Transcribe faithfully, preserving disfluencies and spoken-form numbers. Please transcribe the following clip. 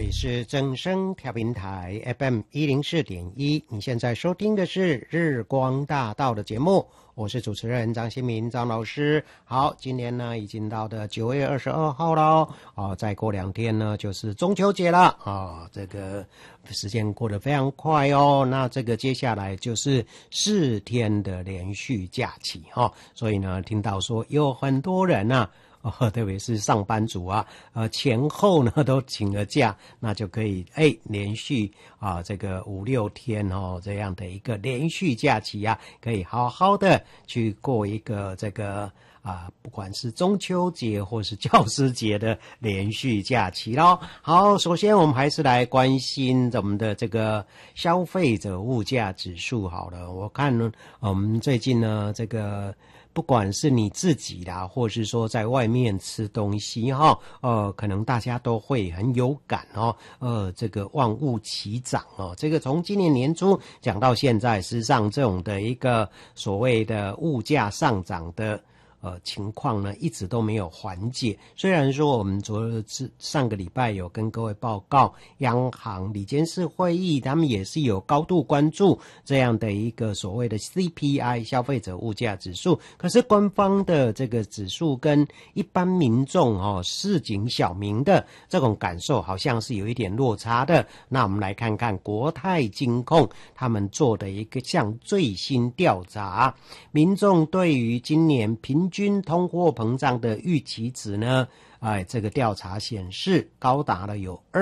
这里是正声调频台 F M 一零四点一，你现在收听的是日光大道的节目，我是主持人张新民张老师。好，今年呢已经到的九月二十二号了哦，再过两天呢就是中秋节了啊、哦，这个时间过得非常快哦。那这个接下来就是四天的连续假期哈、哦，所以呢听到说有很多人啊。哦，特别是上班族啊，呃，前后呢都请了假，那就可以哎连续啊这个五六天哦这样的一个连续假期啊，可以好好的去过一个这个啊，不管是中秋节或是教师节的连续假期咯。好，首先我们还是来关心我们的这个消费者物价指数好了。我看呢，我们最近呢这个。不管是你自己啦，或是说在外面吃东西哈，呃，可能大家都会很有感哦，呃，这个万物齐涨哦，这个从今年年初讲到现在，事实上这种的一个所谓的物价上涨的。呃，情况呢一直都没有缓解。虽然说我们昨上个礼拜有跟各位报告，央行理监事会议他们也是有高度关注这样的一个所谓的 C P I 消费者物价指数，可是官方的这个指数跟一般民众哦市井小民的这种感受好像是有一点落差的。那我们来看看国泰金控他们做的一个项最新调查，民众对于今年平均通货膨胀的预期值呢，哎，这个调查显示高达了有